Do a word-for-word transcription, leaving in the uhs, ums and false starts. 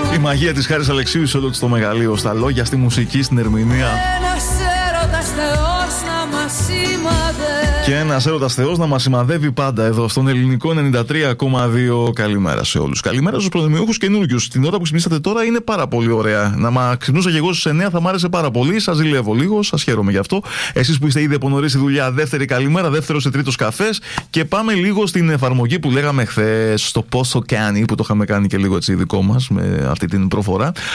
Η μαγεία της Χάρης Αλεξίου σε όλο το μεγαλείο, στα λόγια, στη μουσική, στην ερμηνεία. Ένας έρωτας Θεός να μας σημαδεύει. Και ένας έρωτας Θεός να μας σημαδεύει πάντα εδώ στον ελληνικό ενενήντα τρία κόμμα δύο. Καλημέρα σε όλους. Καλημέρα στους προνομιούχους καινούργιους. Την ώρα που ξυπνήσατε τώρα είναι πάρα πολύ ωραία. Να μα ξυπνούσα και εγώ στις εννιά θα μ' άρεσε πάρα πολύ. Σας ζηλεύω λίγο, σας χαίρομαι γι' αυτό. Εσείς που είστε ήδη από νωρίς στη δουλειά, δεύτερη καλημέρα, δεύτερος ή τρίτος καφές. Και πάμε λίγο στην εφαρμογή που λέγαμε χθες, στο πόσο κάνει, που το είχαμε κάνει και λίγο έτσι δικό μας με αυτή την προφορά.